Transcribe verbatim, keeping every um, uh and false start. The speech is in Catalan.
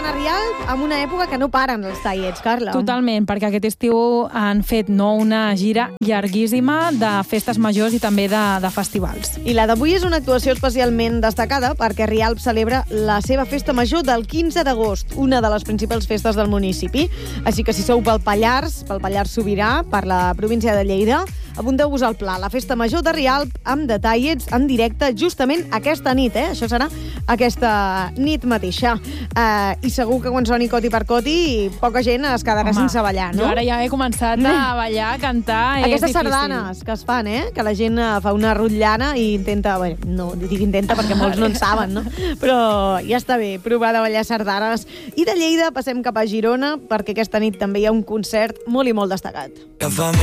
tornant a Rialp amb una època que no paren els tallets, Carla. Totalment, perquè aquest estiu han fet no una gira llarguíssima de festes majors i també de, de festivals. I la d'avui és una actuació especialment destacada perquè Rialp celebra la seva festa major del quinze d'agost, una de les principals festes del municipi. Així que si sou pel Pallars, pel Pallars Sobirà, per la província de Lleida, apunteu-vos al pla. La festa major de Rialp amb detallets en directe justament aquesta nit, eh? Això serà aquesta nit mateixa. Uh, I segur que quan soni Coti per Coti, poca gent es quedarà Home, sense ballar, no? Jo ara ja he començat a ballar, a cantar, Aquestes és difícil. sardanes que es fan, eh? Que la gent fa una rotllana i intenta... Bé, no dic intenta perquè molts no en saben, no? Però ja està bé provar de ballar sardanes. I de Lleida passem cap a Girona perquè aquesta nit també hi ha un concert molt i molt destecat.